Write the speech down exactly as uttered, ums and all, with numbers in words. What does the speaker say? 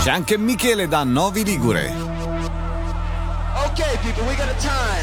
C'è anche Michele da Novi Ligure. Okay, people, we got a time.